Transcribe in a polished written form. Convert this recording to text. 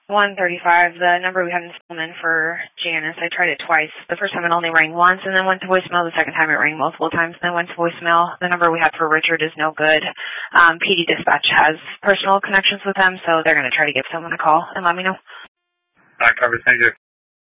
135, the number we had in Spelman for Janice. I tried it twice. The first time it only rang once, and then went to voicemail. The second time it rang multiple times, and then went to voicemail. The number we had for Richard is no good. PD Dispatch has personal connections with them, so they're going to try to give someone a call and let me know. Copy, thank you.